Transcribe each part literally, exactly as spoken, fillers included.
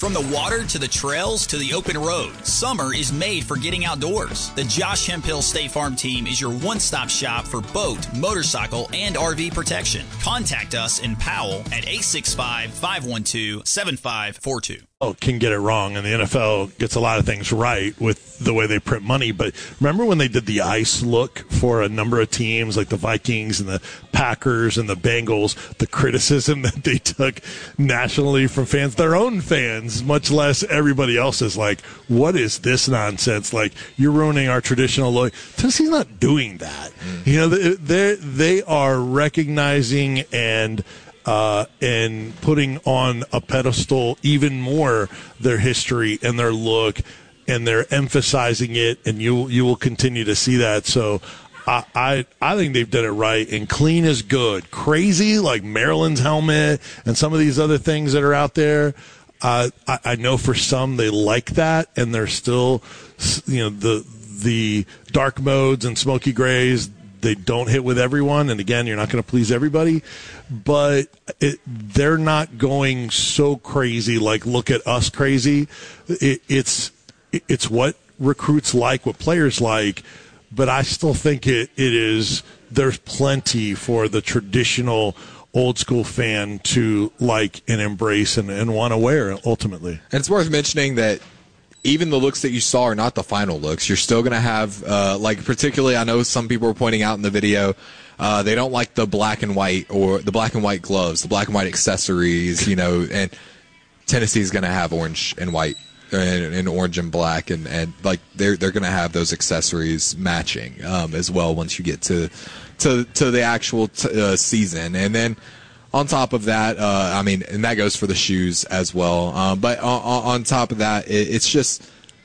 From the water to the trails to the open road, summer is made for getting outdoors. The Josh Hemphill State Farm team is your one-stop shop for boat, motorcycle, and R V protection. Contact us in Powell at eight six five, five one two, seven five four two. Can get it wrong, and the N F L gets a lot of things right with the way they print money. But remember when they did the ice look for a number of teams like the Vikings and the Packers and the Bengals, the criticism that they took nationally from fans, their own fans, much less everybody else's, like, what is this nonsense? Like, you're ruining our traditional look. Tennessee's not doing that. Mm. You know, they they are recognizing and Uh, and putting on a pedestal even more their history and their look, and they're emphasizing it, and you you will continue to see that. So I, I I think they've done it right, and clean is good. Crazy, like Maryland's helmet and some of these other things that are out there, uh, I, I know for some they like that, and they're still, you know, the the dark modes and smoky grays, they don't hit with everyone, and again, you're not going to please everybody, but it, they're not going so crazy, like look at us crazy. It, it's it's what recruits like, what players like, but I still think it it is, there's plenty for the traditional old school fan to like and embrace and, and want to wear ultimately. And it's worth mentioning that even the looks that you saw are not the final looks. You're still going to have, uh, like, particularly, I know some people were pointing out in the video, uh, they don't like the black and white or the black and white gloves, the black and white accessories, you know, and Tennessee's going to have orange and white and, and orange and black, and, and like, they're, they're going to have those accessories matching, um, as well once you get to, to, to the actual t- uh, season. And then, on top of that, uh, I mean, and that goes for the shoes as well. Um, but on, on top of that, it, it's just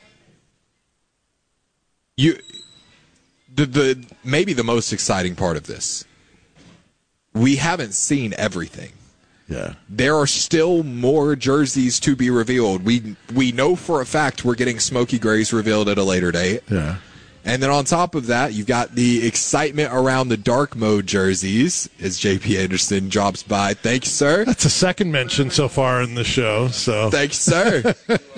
you. The the maybe the most exciting part of this. We haven't seen everything. Yeah, there are still more jerseys to be revealed. We we know for a fact we're getting Smoky Grays revealed at a later date. Yeah. And then on top of that, you've got the excitement around the dark mode jerseys as J P Anderson drops by. Thank you, sir. That's a second mention so far in the show. So thank you, sir.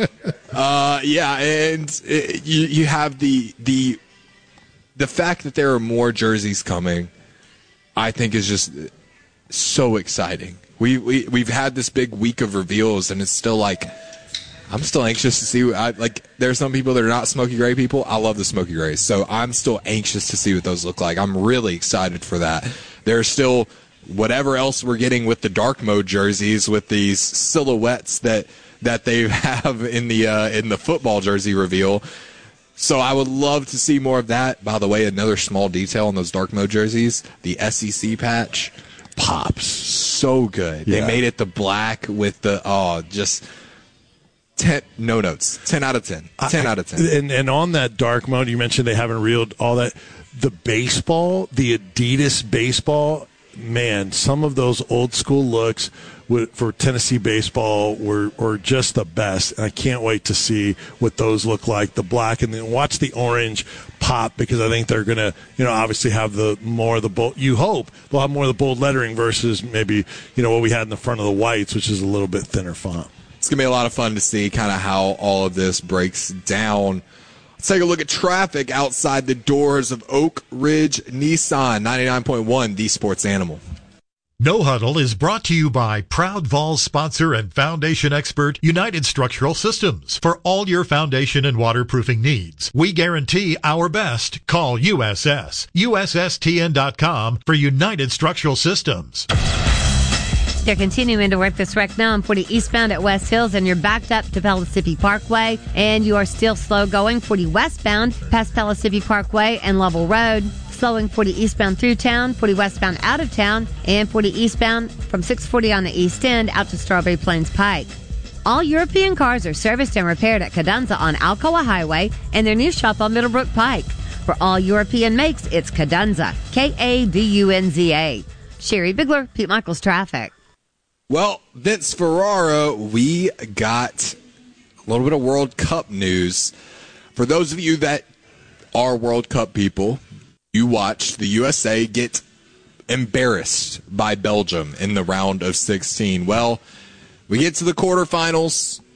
uh, yeah, and it, you you have the the the fact that there are more jerseys coming, I think is just so exciting. We we we've had this big week of reveals, and it's still like, I'm still anxious to see. I, like, there are some people that are not Smoky Gray people. I love the Smoky Grays, so I'm still anxious to see what those look like. I'm really excited for that. There's still whatever else we're getting with the dark mode jerseys, with these silhouettes that that they have in the uh, in the football jersey reveal. So I would love to see more of that. By the way, another small detail on those dark mode jerseys: the S E C patch pops so good. Yeah. They made it the black with the oh, just. ten, no notes. ten out of ten. ten I, out of ten. And, and on that dark mode, you mentioned they haven't reeled all that. The baseball, the Adidas baseball, man, some of those old school looks for Tennessee baseball were, were just the best. And I can't wait to see what those look like. The black, and then watch the orange pop, because I think they're going to, you know, obviously have the more of the bold, you hope they'll have more of the bold lettering versus maybe, you know, what we had in the front of the whites, which is a little bit thinner font. It's going to be a lot of fun to see kind of how all of this breaks down. Let's take a look at traffic outside the doors of Oak Ridge Nissan. ninety-nine point one, the sports animal. No Huddle is brought to you by proud Vols sponsor and foundation expert United Structural Systems. For all your foundation and waterproofing needs, we guarantee our best. Call U S S. U S S T N dot com for United Structural Systems. They're continuing to work this wreck now on forty eastbound at West Hills, and you're backed up to Pellissippi Parkway, and you are still slow going forty westbound past Pellissippi Parkway and Lovell Road. Slowing forty eastbound through town, forty westbound out of town, and forty eastbound from six forty on the east end out to Strawberry Plains Pike. All European cars are serviced and repaired at Cadunza on Alcoa Highway and their new shop on Middlebrook Pike. For all European makes, it's Cadunza. K A D U N Z A. Sherry Bigler, Pete Michaels Traffic. Well, Vince Ferrara, we got a little bit of World Cup news. For those of you that are World Cup people, you watched the U S A get embarrassed by Belgium in the round of sixteen. Well, we get to the quarterfinals.